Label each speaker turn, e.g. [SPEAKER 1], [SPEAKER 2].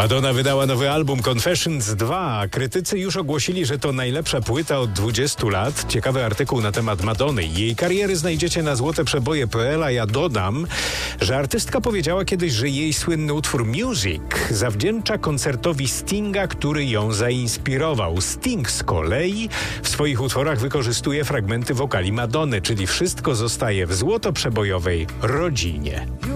[SPEAKER 1] Madonna wydała nowy album Confessions 2. Krytycy już ogłosili, że to najlepsza płyta od 20 lat. Ciekawy artykuł na temat Madonny i jej kariery znajdziecie na złoteprzeboje.pl, a ja dodam, że artystka powiedziała kiedyś, że jej słynny utwór Music zawdzięcza koncertowi Stinga, który ją zainspirował. Sting z kolei w swoich utworach wykorzystuje fragmenty wokali Madonny, czyli wszystko zostaje w złotoprzebojowej rodzinie.